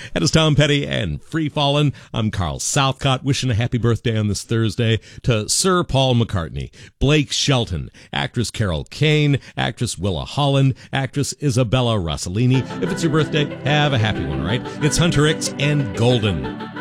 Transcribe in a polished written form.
That is Tom Petty and Free Fallin'. I'm Carl Southcott, wishing a happy birthday on this Thursday to Sir Paul McCartney, Blake Shelton, actress Carol Kane, actress Willa Holland, actress Isabella Rossellini. If it's your birthday, have a happy one, right? It's Hunter X and Golden.